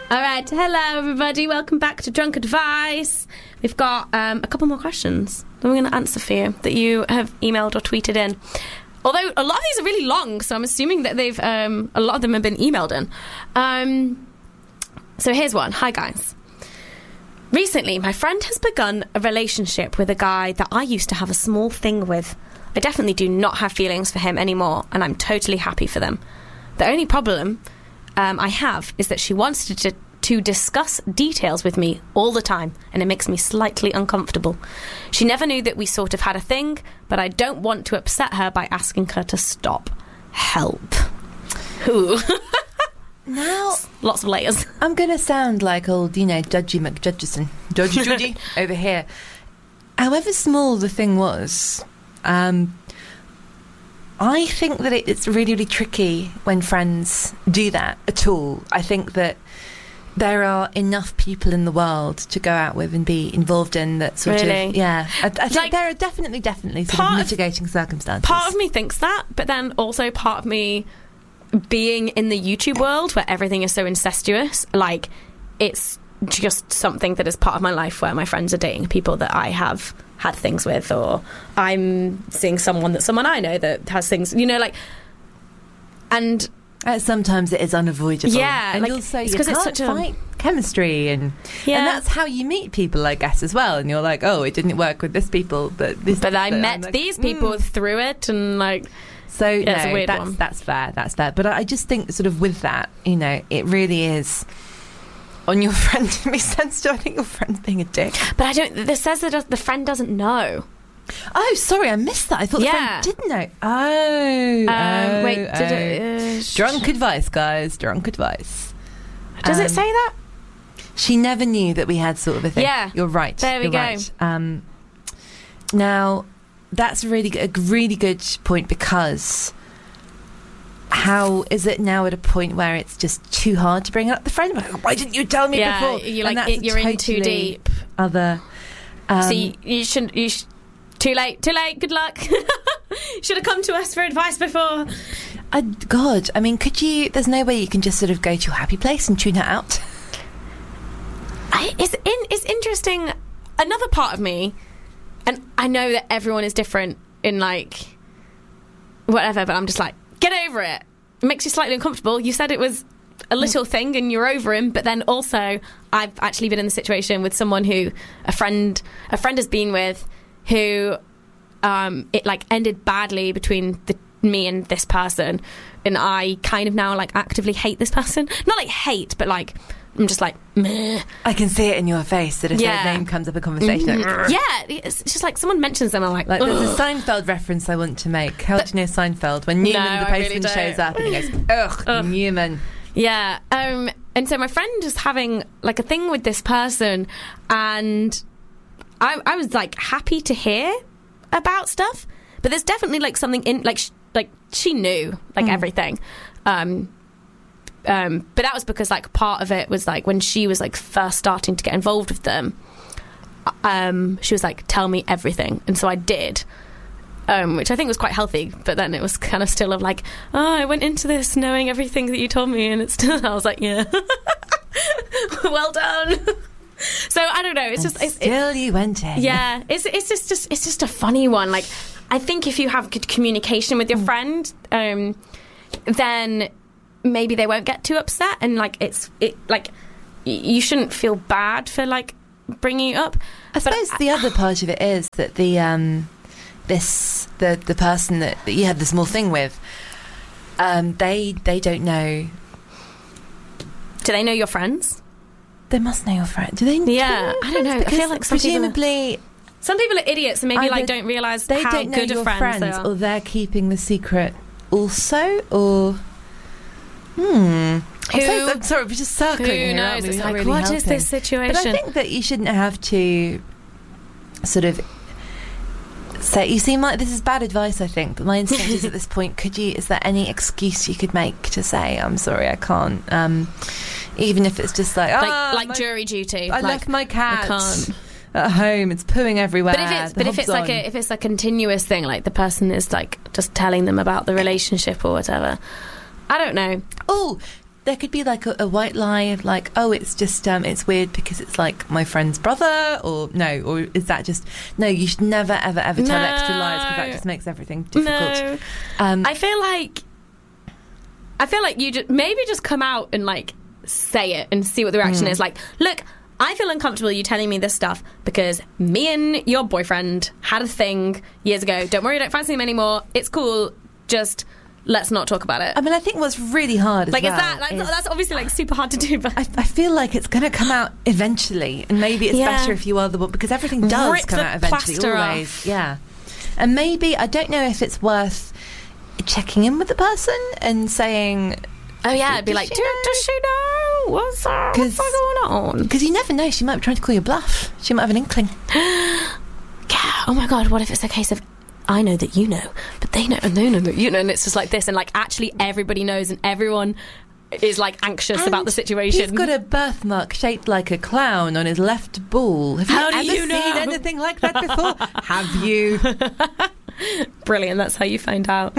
All right, hello everybody. Welcome back to Drunk Advice. We've got a couple more questions that we're going to answer for you that you have emailed or tweeted in. Although a lot of these are really long, so I'm assuming that they've a lot of them have been emailed in. So here's one. Hi guys. Recently, my friend has begun a relationship with a guy that I used to have a small thing with. I definitely do not have feelings for him anymore, and I'm totally happy for them. The only problem I have is that she wants to discuss details with me all the time, and it makes me slightly uncomfortable. She never knew that we sort of had a thing, but I don't want to upset her by asking her to stop. Help. Ooh. Now, lots of layers. I'm going to sound like old, Judgy McJudgeson. Judgy Judy over here. However small the thing was, I think that it's really, really tricky when friends do that at all. I think that there are enough people in the world to go out with and be involved in that sort of... Yeah. I think there are definitely sort of mitigating circumstances. Part of me thinks that, but then also part of me, being in the YouTube world where everything is so incestuous, like, it's just something that is part of my life where my friends are dating people that I have had things with, or I'm seeing someone I know that has things, and sometimes it is unavoidable. Yeah, and you'll say you can't fight chemistry, and that's how you meet people, I guess, as well. And you're like, oh, it didn't work with this people, but I met these people through it, and like. So it's a weird one. That's fair. But I just think sort of with that, it really is on your friend to be sensitive. I think your friend's being a dick. But I don't. This says that the friend doesn't know. Oh, sorry, I missed that. I thought the friend did know. Oh, wait. Did it? Drunk advice, guys. Drunk advice. Does it say that? She never knew that we had sort of a thing. Yeah, you're right. There we go. Right. Now, that's a really good point, because how is it now at a point where it's just too hard to bring up the friend? Why didn't you tell me before? You're like, you're in too deep. Other. So you shouldn't. Too late. Good luck. Should have come to us for advice before. God, I mean, could you? There's no way you can just sort of go to your happy place and tune it out. It's interesting. Another part of me. And I know that everyone is different in, like, whatever, but I'm just like, get over it. It makes you slightly uncomfortable. You said it was a little thing and you're over him, but then also I've actually been in the situation with someone who a friend has been with, who it, like, ended badly between me and this person, and I kind of now, like, actively hate this person. Not, like, hate, but, like, I'm just like, meh. I can see it in your face that if their name comes up in conversation, it's just like someone mentions them, I'm like there's a Seinfeld reference I want to make. How do you know Seinfeld? When Newman the postman shows up and he goes, ugh, Newman. Yeah. And so my friend is having, like, a thing with this person, and I was, like, happy to hear about stuff, but there's definitely, like, something in, like she knew, like, everything. But that was because, like, part of it was, like, when she was, like, first starting to get involved with them, she was like, tell me everything. And so I did, which I think was quite healthy, but then it was kind of still of like, oh, I went into this knowing everything that you told me, and it's still, I was like, yeah. Well done. So I don't know, you went in. Yeah, it's just a funny one. Like, I think if you have good communication with your friend, then maybe they won't get too upset, and you shouldn't feel bad for, like, bringing it up. I suppose the other part of it is that the person that you had the small thing with, they don't know. Do they know your friends? They must know your friend. Do they? Yeah, I don't know. I feel like presumably some people are idiots and maybe like don't realise how good of friends they are. Or they're keeping the secret also, or I'm sorry, we're just circling. Who knows? It's like, really what helping. Is this situation? But I think that you shouldn't have to sort of say, you seem like this is bad advice, I think, but my instinct is at this point, is there any excuse you could make to say, I'm sorry, I can't, even if it's just like jury duty. I left my cat at home, it's pooing everywhere. But if it's a continuous thing, like the person is like just telling them about the relationship or whatever, I don't know. Oh, there could be like a white lie of like, oh, it's just it's weird because it's like my friend's brother, or is that just no? You should never ever tell extra lies, because that just makes everything difficult. No. I feel like you just come out and like say it and see what the reaction is. Like, look, I feel uncomfortable you telling me this stuff because me and your boyfriend had a thing years ago. Don't worry, I don't fancy him anymore. It's cool. Just let's not talk about it. I mean, I think what's really hard is that's obviously like super hard to do, but I feel like it's going to come out eventually, and maybe it's better if you are the one, because everything does come out eventually, always. Off. Yeah. And maybe, I don't know if it's worth checking in with the person and saying, oh yeah, I'd be like, does she know what's going on? Because you never know, she might be trying to call you bluff. She might have an inkling. Yeah. Oh my god, what if it's a case of I know that you know, but they know and they know that you know, and it's just like this, and like actually everybody knows and everyone is like anxious about the situation. He's got a birthmark shaped like a clown on his left ball. Have you ever seen anything like that before? Have you? Brilliant, that's how you find out.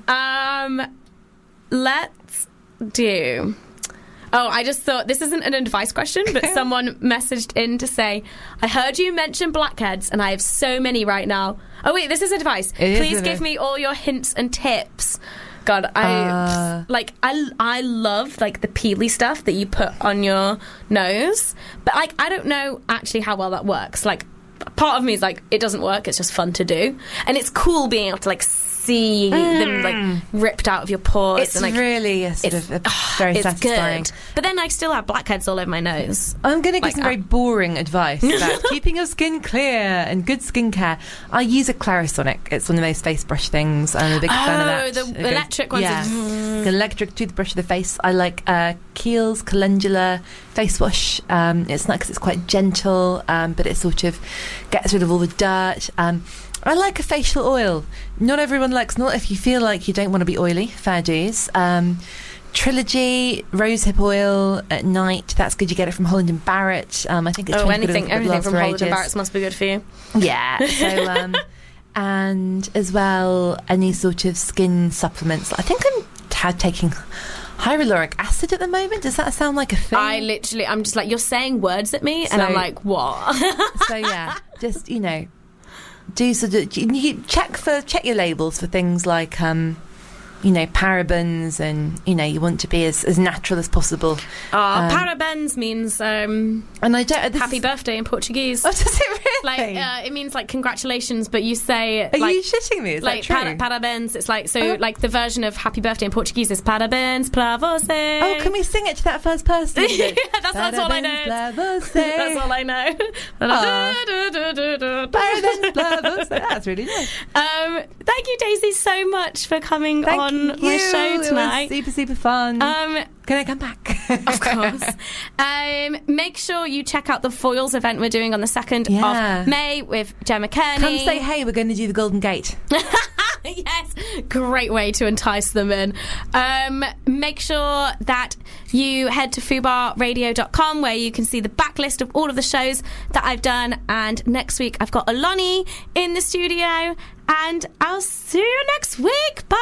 Let's do... Oh, I just thought, this isn't an advice question, but someone messaged in to say, I heard you mention blackheads and I have so many right now. Oh wait, this is advice. Please give me all your hints and tips. God, I love like the peely stuff that you put on your nose, but like I don't know actually how well that works. Like part of me is like, it doesn't work, it's just fun to do. And it's cool being able to like see them like ripped out of your pores. It's and, like, really very satisfying. Good. But then I still have blackheads all over my nose. I'm going to give some very boring advice about keeping your skin clear and good skincare. I use a Clarisonic. It's one of those face brush things. I'm a big fan of that. The electric ones. Yeah, the electric toothbrush of the face. I like Kiehl's Calendula face wash. It's nice because it's quite gentle, but it sort of gets rid of all the dirt. I like a facial oil. Not everyone likes, not if you feel like you don't want to be oily, fair dues. Trilogy rosehip oil at night, that's good. You get it from Holland & Barrett. I think it's everything from Holland & Barrett's must be good for you. Yeah. So and as well any sort of skin supplements. I think I'm taking hyaluronic acid at the moment. Does that sound like a thing? I'm just like, you're saying words at me, and I'm like, what? So yeah, just do sort of you check your labels for things like parabens, and you want to be as natural as possible. Parabens means and I don't happy birthday in Portuguese. Oh, does it really? Like it means like congratulations, but you say are you shitting me? Is like that true? Parabens. It's like like the version of happy birthday in Portuguese is parabens para você. Oh, can we sing it to that first person? Yeah, that's all I know. That's all I know. Parabens para você. That's really nice. Thank you, Daisy, so much for coming on my show tonight. It was super fun. Can I come back? Of course. Make sure you check out the Foils event we're doing on the 2nd of May with Gemma Kearney. Come say hey, we're going to do the Golden Gate. Yes, great way to entice them in. Make sure that you head to fubarradio.com, where you can see the backlist of all of the shows that I've done. And next week I've got Aloni in the studio, and I'll see you next week. Bye.